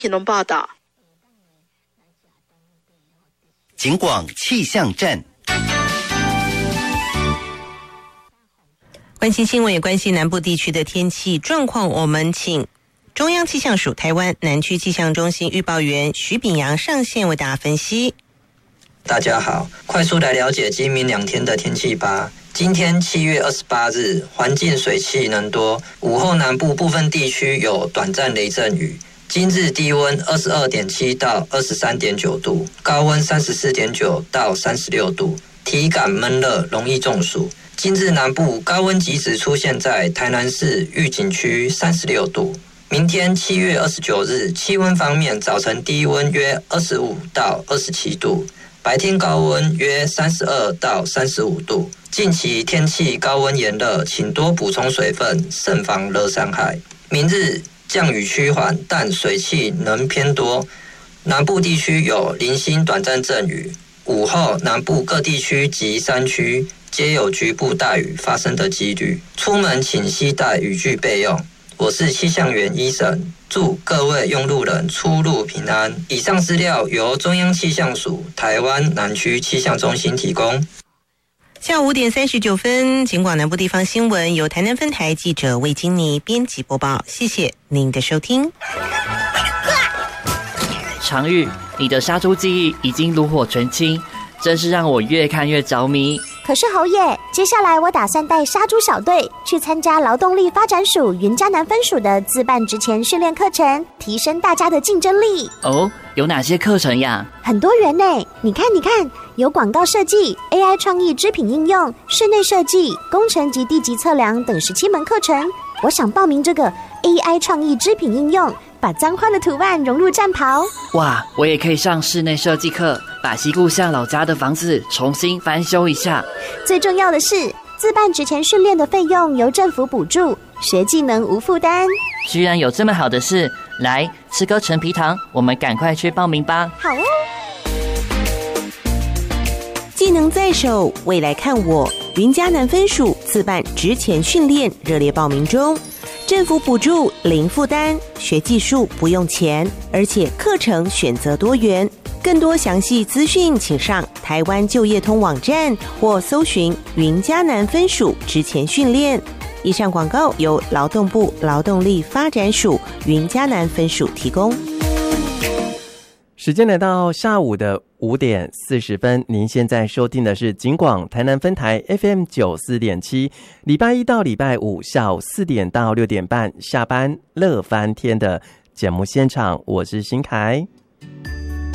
新闻报道。 警广气象站。 关心新闻也关心南部地区的天气状况，我们请中央气象署台湾南区气象中心预报员徐秉洋上线为大家分析。 大家好，快速来了解今明2天的天气吧。今天7月28日，环境水汽能多，午后南部部分地区有短暂雷阵雨。今日低温22.7到23.9度，高温34.9到36度，体感闷热，容易中暑。今日南部高温极值出现在台南市玉井区36度。明天7月29日，气温方面，早晨低温约25到27度，白天高温约32到35度。近期天气高温炎热，请多补充水分，慎防热伤害。明日降雨趋缓，但水汽能偏多，南部地区有零星短暂阵雨。午后南部各地区及山区皆有局部大雨发生的几率，出门请携带雨具备用。我是气象员医生，祝各位用路人出入平安。以上资料由中央气象署台湾南区气象中心提供。 下午5点39分，警广南部地方新闻由台南分台记者魏金妮编辑播报，谢谢您的收听。 常玉，你的杀猪技艺已经炉火纯青，真是让我越看越着迷。 可是侯爷，接下来我打算带杀猪小队去参加劳动力发展署云嘉南分署的自办职前训练课程，提升大家的竞争力。 哦，有哪些课程呀？ 很多元呢，你看，有广告设计、AI 创意织品应用、室内设计、工程及地级测量等17门课程。我想报名这个 AI 创意织品应用，把脏花的图案融入战袍。 哇，我也可以上室内设计课，把西故乡老家的房子重新翻修一下。 最重要的是，自办职前训练的费用由政府补助，学技能无负担。 居然有这么好的事，来，吃颗陈皮糖，我们赶快去报名吧。 好哦。 技能在手，未来看我。云嘉南分署自办职前训练热烈报名中，政府补助零负担，学技术不用钱，而且课程选择多元。更多详细资讯请上台湾就业通网站或搜寻云嘉南分署职前训练。以上广告由劳动部劳动力发展署云嘉南分署提供。 时间来到下午的5点40分，您现在收听的是警广台南分台 FM 94.7，礼拜一到礼拜五下午4点到6点半下班乐翻天的节目现场，我是新凯。